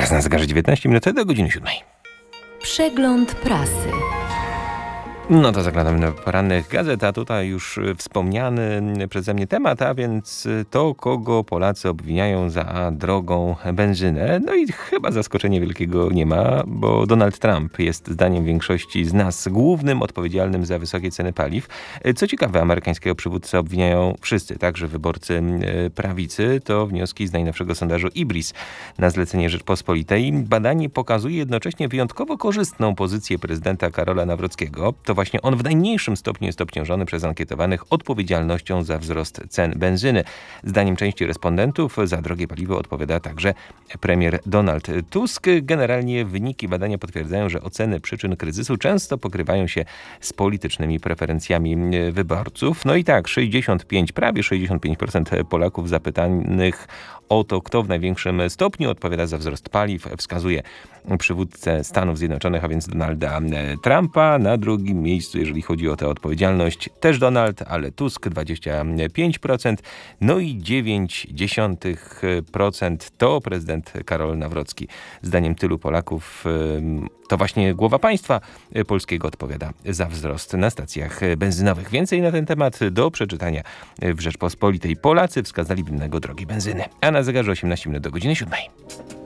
Czas na zegarze 19 minut do godziny 7. Przegląd prasy. No to zaglądamy do porannych gazet, a tutaj już wspomniany przeze mnie temat, a więc to, kogo Polacy obwiniają za drogą benzynę. No i chyba zaskoczenia wielkiego nie ma, bo Donald Trump jest zdaniem większości z nas głównym odpowiedzialnym za wysokie ceny paliw. Co ciekawe, amerykańskiego przywódcę obwiniają wszyscy, także wyborcy prawicy. To wnioski z najnowszego sondażu IBRIS na zlecenie Rzeczpospolitej. Badanie pokazuje jednocześnie wyjątkowo korzystną pozycję prezydenta Karola Nawrockiego. To właśnie on w najmniejszym stopniu jest obciążony przez ankietowanych odpowiedzialnością za wzrost cen benzyny. Zdaniem części respondentów za drogie paliwo odpowiada także premier Donald Tusk. Generalnie wyniki badania potwierdzają, że oceny przyczyn kryzysu często pokrywają się z politycznymi preferencjami wyborców. No i tak, prawie 65% Polaków zapytanych o to, kto w największym stopniu odpowiada za wzrost paliw, wskazuje przywódcę Stanów Zjednoczonych, a więc Donalda Trumpa. Na drugim miejscu, jeżeli chodzi o tę odpowiedzialność, też Donald, ale Tusk 25%. No i 0,9% to prezydent Karol Nawrocki. Zdaniem tylu Polaków to właśnie głowa państwa polskiego odpowiada za wzrost na stacjach benzynowych. Więcej na ten temat do przeczytania w Rzeczpospolitej. Polacy wskazali winnego drogi benzyny. A na zegarze 18 minut do godziny 7.